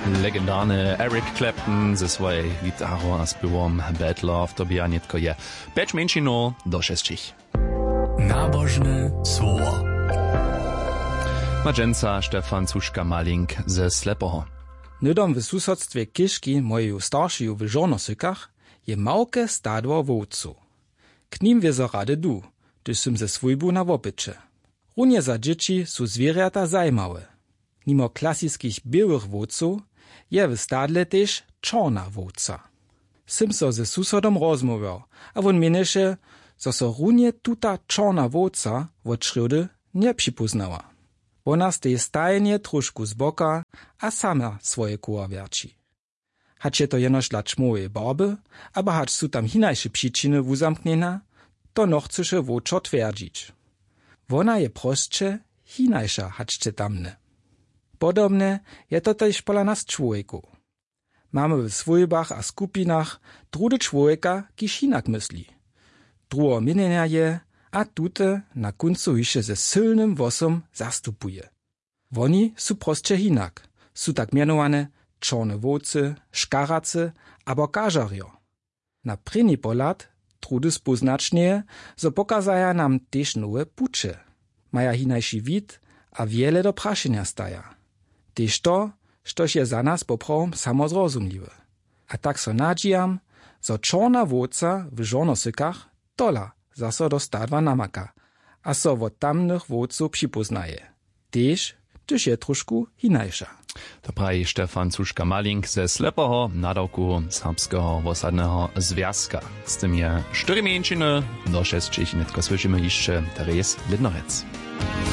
Legendarny Eric Clapton ze swojej gitarą a spěwom Bad Love to by anitko je 5 menšinov do 6. Nabożne słowo. Madženca Stefan Cuška-Malink ze Slepoho. Nydom w susodstwie Kiszki moju staršiju w Žornosykach je małke stadło wowcu. K nim wiezo rady du, gdyż sym ze swójbu na wopycze. Runie za dzieci su zwierzęta zajmałe. Mimo klasickich białych wowców je w stadle też czarna wowca. Sym so ze susodom rozmawiał, a won mieneše, zo so runie tuta czarna wowca od szrody nie przypoznała. Ona stej stajnie troszku z boka, a sama swoje koła wierci. Hać je to jenoż dla czmowej barby, aber hać su tam hinajsze przyczyny wuzamkniena, to no chceše woczo twierdzić. Ona je prostsze, hinajsza haczcie tamne. Podobne je to też pola nas człowieku. Mamy w swojbach a skupinach drude człowieka, kiż hinak myśli. Drugo mienienia je, a tute na końcu jeszcze ze silnym wosom zastupuje. Woni su prostsze hinak, su tak mianowane czarne wowcy, szkaracy abo kažarjo. Na první pohled trudy spoznačnie, zo pokazaja nam tež nowe puče. Maja hinajší vid a wiele do prašenia staja. Tež to, štož je za nas poprawom samozrozumliwe. A tak so nadžijam, zo czarna wowca w Žornosykach tola zaso do stadwa namaka, a so od tamnych wowców przypoznaje. Tež, gdyż je trošku hinajsza. To pravi Stefan Cuška-Malink ze Slepoho, nadawku serbskiego wosadnego związka. Z tym je 4 menšiny do 6, netko słyszymy jeszcze Teres Lidnorec.